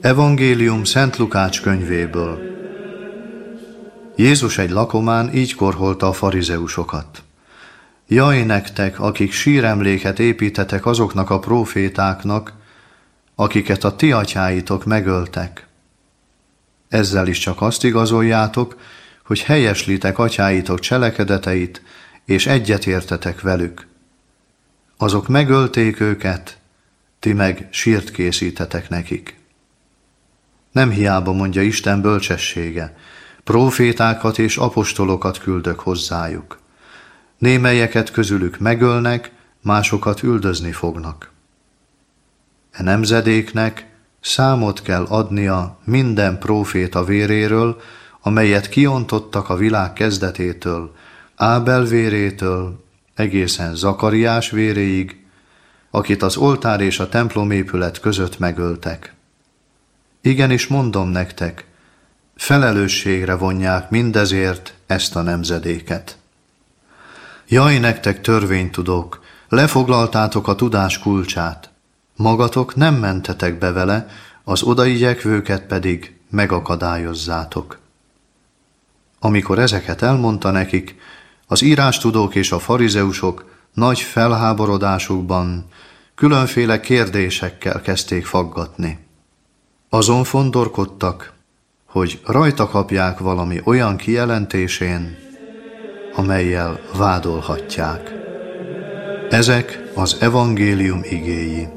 Evangélium Szent Lukács könyvéből. Jézus egy lakomán így korholta a farizeusokat. Jaj nektek, akik síremléket építetek azoknak a prófétáknak, akiket a ti atyáitok megöltek. Ezzel is csak azt igazoljátok, hogy helyeslitek atyáitok cselekedeteit, és egyetértetek velük. Azok megölték őket, ti meg sírt készítetek nekik. Nem hiába mondja Isten bölcsessége, prófétákat és apostolokat küldök hozzájuk. Némelyeket közülük megölnek, másokat üldözni fognak. E nemzedéknek számot kell adnia minden próféta véréről, amelyet kiontottak a világ kezdetétől, Ábel vérétől egészen Zakariás véréig, akit az oltár és a templomépület között megöltek. Igenis mondom nektek, felelősségre vonják mindezért ezt a nemzedéket. Jaj nektek, törvénytudók, lefoglaltátok a tudás kulcsát, magatok nem mentetek be vele, az odaigyekvőket pedig megakadályozzátok. Amikor ezeket elmondta nekik, az írástudók és a farizeusok nagy felháborodásukban különféle kérdésekkel kezdték faggatni. Azon fondorkodtak, hogy rajta kapják valami olyan kijelentésén, amellyel vádolhatják. Ezek az evangélium igéi.